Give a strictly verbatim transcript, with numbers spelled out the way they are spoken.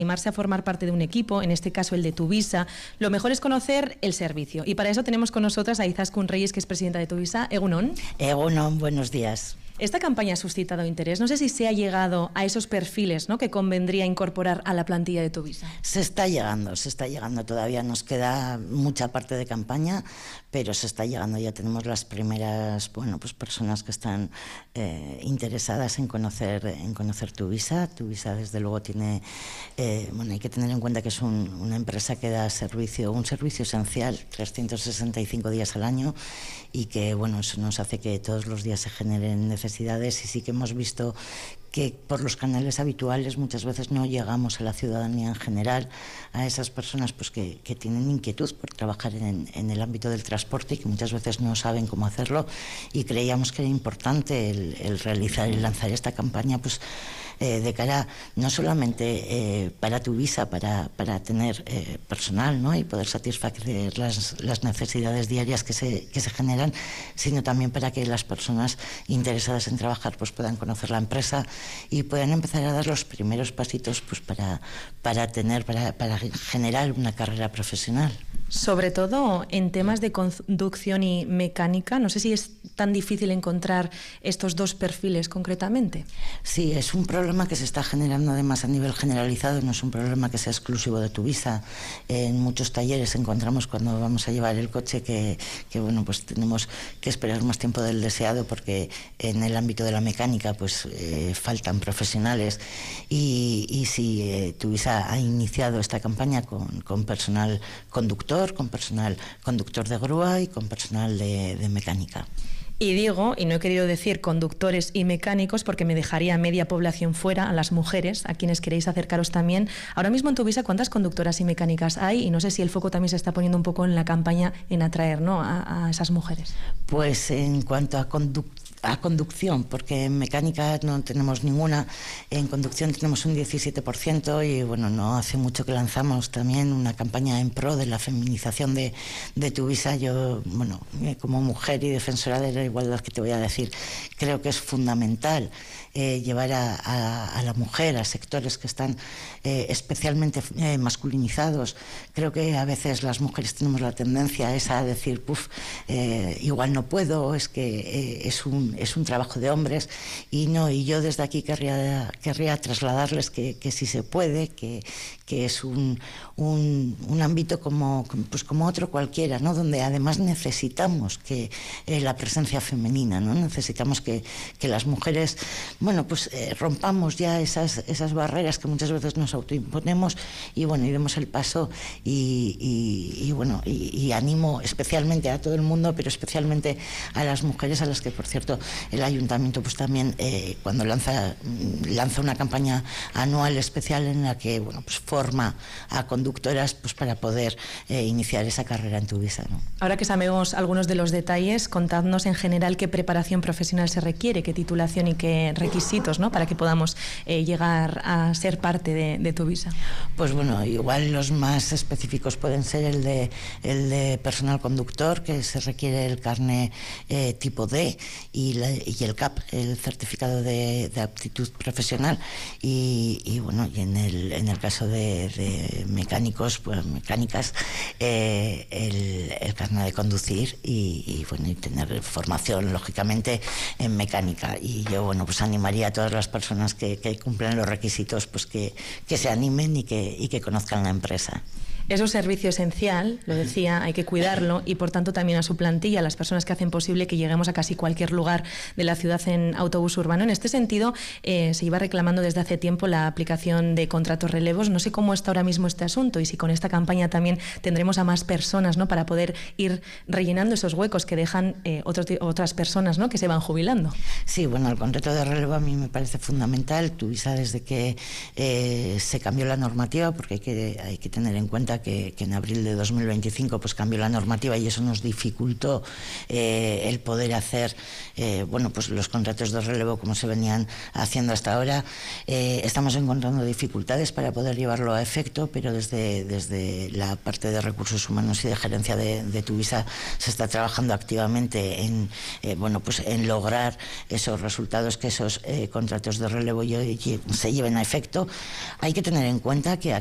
animarse a formar parte de un equipo, en este caso el de Tuvisa, lo mejor es conocer el servicio. Y para eso tenemos con nosotras a Izaskun Reyes, que es presidenta de Tuvisa. Egunon. Egunon, buenos días. Esta campaña ha suscitado interés. No sé si se ha llegado a esos perfiles, ¿no?, que convendría incorporar a la plantilla de Tuvisa. Se está llegando, se está llegando. Todavía nos queda mucha parte de campaña, pero se está llegando. Ya tenemos las primeras, bueno, pues personas que están eh, interesadas en conocer, en conocer Tuvisa. Tuvisa, desde luego, tiene, eh, bueno, hay que tener en cuenta que es un, una empresa que da servicio, un servicio esencial, trescientos sesenta y cinco días al año, y que, bueno, eso nos hace que todos los días se generen necesidades. Y sí que hemos visto que por los canales habituales muchas veces no llegamos a la ciudadanía en general, a esas personas pues que, que tienen inquietud por trabajar en, en el ámbito del transporte y que muchas veces no saben cómo hacerlo, y creíamos que era importante el, el realizar y lanzar esta campaña pues eh, de cara no solamente eh, para Tuvisa, para, para tener eh, personal, ¿no?, y poder satisfacer las, las necesidades diarias que se, que se generan, sino también para que las personas interesadas en trabajar pues puedan conocer la empresa y puedan empezar a dar los primeros pasitos pues para, para tener, para, para generar una carrera profesional. Sobre todo en temas de conducción y mecánica, no sé si es tan difícil encontrar estos dos perfiles concretamente. Sí, es un problema que se está generando además a nivel generalizado, no es un problema que sea exclusivo de Tuvisa. En muchos talleres encontramos cuando vamos a llevar el coche que, que bueno, pues tenemos que esperar más tiempo del deseado porque en el ámbito de la mecánica pues eh, faltan profesionales y, y si eh, Tuvisa ha iniciado esta campaña con, con personal conductor, con personal conductor de grúa y con personal de, de mecánica. Y digo, y no he querido decir conductores y mecánicos porque me dejaría media población fuera, a las mujeres, a quienes queréis acercaros también. Ahora mismo en Tuvisa, ¿cuántas conductoras y mecánicas hay? Y no sé si el foco también se está poniendo un poco en la campaña en atraer, ¿no?, a, a esas mujeres. Pues en cuanto a conductores, a conducción, porque en mecánica no tenemos ninguna, en conducción tenemos un diecisiete por ciento y bueno, no hace mucho que lanzamos también una campaña en pro de la feminización de, de Tuvisa. Yo, bueno, como mujer y defensora de la igualdad, que te voy a decir, creo que es fundamental eh, llevar a, a, a la mujer a sectores que están eh, especialmente eh, masculinizados. Creo que a veces las mujeres tenemos la tendencia esa a decir, puf, eh, igual no puedo, es que eh, es un es un trabajo de hombres, y no, y yo desde aquí querría, querría trasladarles que, que sí se puede, que, que es un, un, un ámbito como, pues como otro cualquiera, ¿no?, donde además necesitamos que eh, la presencia femenina, ¿no?, necesitamos que, que las mujeres, bueno, pues eh, rompamos ya esas, esas barreras que muchas veces nos autoimponemos y bueno, y demos el paso y, y, y bueno, y, y animo especialmente a todo el mundo, pero especialmente a las mujeres, a las que por cierto el ayuntamiento pues también eh, cuando lanza lanza una campaña anual especial en la que bueno pues forma a conductoras pues para poder eh, iniciar esa carrera en Tuvisa, ¿no? Ahora que sabemos algunos de los detalles, contadnos en general qué preparación profesional se requiere, qué titulación y qué requisitos, ¿no?, para que podamos eh, llegar a ser parte de, de Tuvisa. Pues bueno, igual los más específicos pueden ser el de el de personal conductor, que se requiere el carné eh, tipo D y, la, y el C A P, el certificado de, de aptitud profesional, y, y bueno, y en el en el caso de, de mecánicos, pues mecánicas, eh, el, el carné de conducir y, y bueno, y tener formación lógicamente en mecánica. Y yo bueno pues animaría a todas las personas que, que cumplen los requisitos pues que, que se animen y que, y que conozcan la empresa. Es un servicio esencial, lo decía, hay que cuidarlo, y por tanto también a su plantilla, a las personas que hacen posible que lleguemos a casi cualquier lugar de la ciudad en autobús urbano. En este sentido, eh, se iba reclamando desde hace tiempo la aplicación de contratos relevos. No sé cómo está ahora mismo este asunto y si con esta campaña también tendremos a más personas, ¿no?, para poder ir rellenando esos huecos que dejan eh, otro, otras personas, ¿no?, que se van jubilando. Sí, bueno, el contrato de relevo a mí me parece fundamental. Tuvisa, desde que eh, se cambió la normativa, porque hay que, hay que tener en cuenta verdad que, que en abril de dos mil veinticinco pues cambió la normativa y eso nos dificultó eh, el poder hacer eh, bueno, pues los contratos de relevo como se venían haciendo hasta ahora. Eh, estamos encontrando dificultades para poder llevarlo a efecto, pero desde, desde la parte de recursos humanos y de gerencia de, de Tuvisa se está trabajando activamente en, eh, bueno, pues en lograr esos resultados, que esos eh, contratos de relevo se lleven a efecto. Hay que tener en cuenta que